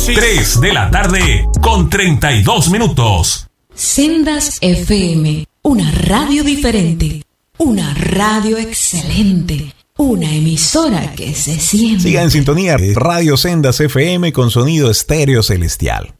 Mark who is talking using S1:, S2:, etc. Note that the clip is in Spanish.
S1: 3 de la tarde con 32 minutos.
S2: Sendas FM, una radio diferente, una radio excelente, una emisora que se siente.
S3: Siga en sintonía de Radio Sendas FM con sonido estéreo celestial.